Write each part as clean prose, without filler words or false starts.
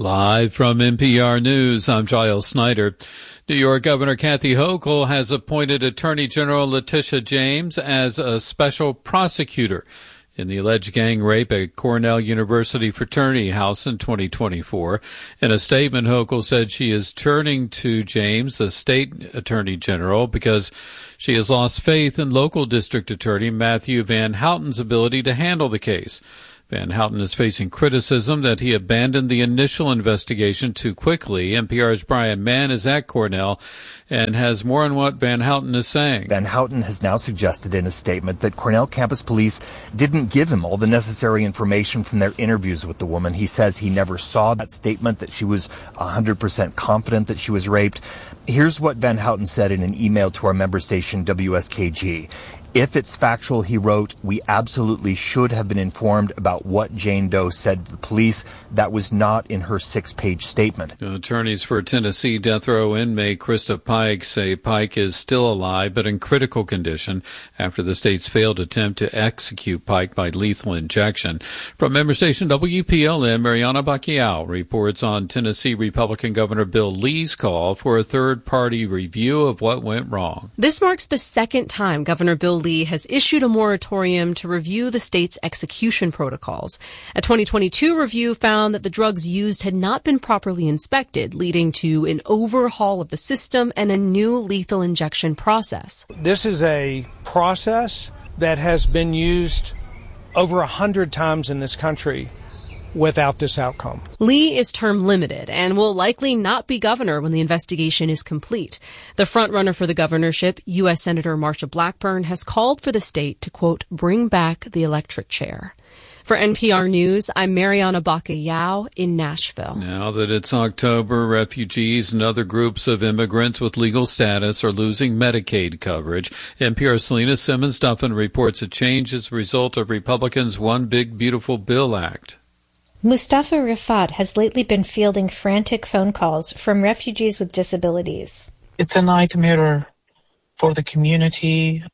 Live from NPR News, I'm Giles Snyder. New York Governor Kathy Hochul has appointed Attorney General Letitia James as a special prosecutor in the alleged gang rape at Cornell University fraternity house in 2024. In a statement, Hochul said she is turning to James, the state attorney general, because she has lost faith in local district attorney Matthew Van Houten's ability to handle the case. Van Houten is facing criticism that he abandoned the initial investigation too quickly. NPR's Brian Mann is at Cornell and has more on what Van Houten is saying. Van Houten has now suggested in a statement that Cornell campus police didn't give him all the necessary information from their interviews with the woman. He says he never saw that statement, that she was 100% confident that she was raped. Here's what Van Houten said in an email to our member station WSKG. If it's factual, he wrote, we absolutely should have been informed about what Jane Doe said to the police. That was not in her 6-page statement. Attorneys for Tennessee death row inmate Krista Pike say Pike is still alive but in critical condition after the state's failed attempt to execute Pike by lethal injection. From member station WPLN, Mariana Bacchiao reports on Tennessee Republican Governor Bill Lee's call for a third-party review of what went wrong. This marks the second time Governor Bill Lee has issued a moratorium to review the state's execution protocols. A 2022 review found that the drugs used had not been properly inspected, leading to an overhaul of the system and a new lethal injection process. This is a process that has been used over 100 times in this country without this outcome. Lee is term limited and will likely not be governor when the investigation is complete. The frontrunner for the governorship, U.S. Senator Marsha Blackburn, has called for the state to, quote, bring back the electric chair. For NPR News, I'm Mariana Bacchiao in Nashville. Now that it's October, refugees and other groups of immigrants with legal status are losing Medicaid coverage. NPR's Selena Simmons-Duffin reports a change as a result of Republicans' One Big Beautiful Bill Act. Mustafa Rifat has lately been fielding frantic phone calls from refugees with disabilities. It's a nightmare for the community.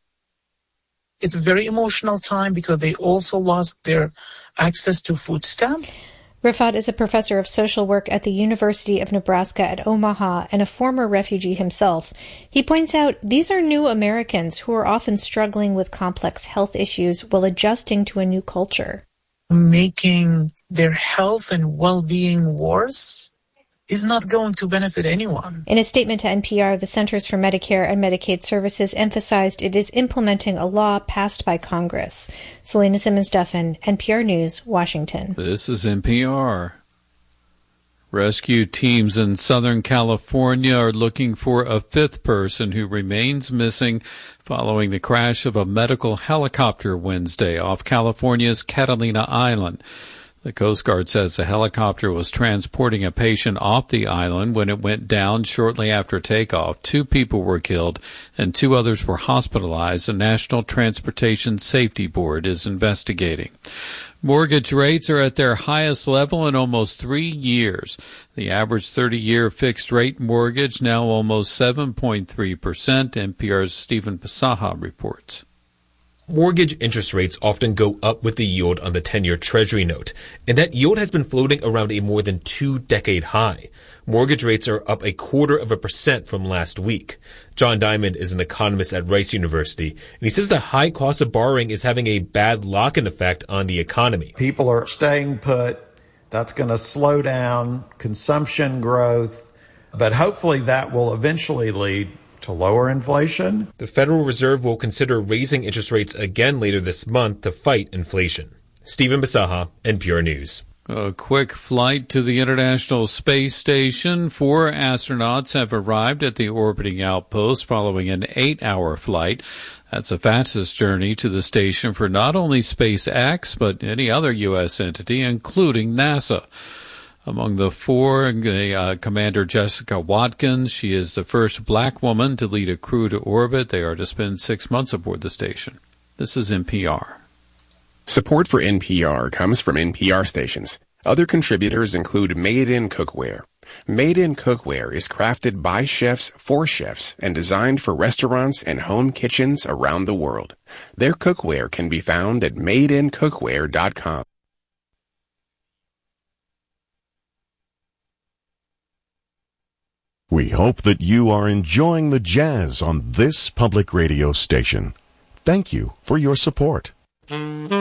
It's a very emotional time because they also lost their access to food stamps. Rifat is a professor of social work at the University of Nebraska at Omaha and a former refugee himself. He points out these are new Americans who are often struggling with complex health issues while adjusting to a new culture. Making their health and well-being worse is not going to benefit anyone. In a statement to NPR, the Centers for Medicare and Medicaid Services emphasized it is implementing a law passed by Congress. Selena Simmons-Duffin, NPR News, Washington. This is NPR. Rescue teams in Southern California are looking for a fifth person who remains missing following the crash of a medical helicopter Wednesday off California's Catalina Island. The Coast Guard says the helicopter was transporting a patient off the island when it went down shortly after takeoff. 2 people were killed and 2 others were hospitalized. The National Transportation Safety Board is investigating. Mortgage rates are at their highest level in almost 3 years. The average 30-year fixed-rate mortgage now almost 7.3%. NPR's Stephen Pasaha reports. Mortgage interest rates often go up with the yield on the 10-year Treasury note, and that yield has been floating around a more than 2-decade high. Mortgage rates are up 0.25% from last week. John Diamond is an economist at Rice University, and he says the high cost of borrowing is having a bad lock-in effect on the economy. People are staying put. That's going to slow down consumption growth, but hopefully that will eventually lead to lower inflation. The Federal Reserve will consider raising interest rates again later this month to fight inflation. Stephen Basaha, NPR News. A quick flight to the International Space Station. 4 astronauts have arrived at the orbiting outpost following an 8-hour flight. That's the fastest journey to the station for not only SpaceX, but any other U.S. entity, including NASA. Among the 4, Commander Jessica Watkins. She is the first black woman to lead a crew to orbit. They are to spend 6 months aboard the station. This is NPR. Support for NPR comes from NPR stations. Other contributors include Made in Cookware. Made in Cookware is crafted by chefs for chefs and designed for restaurants and home kitchens around the world. Their cookware can be found at madeincookware.com. We hope that you are enjoying the jazz on this public radio station. Thank you for your support.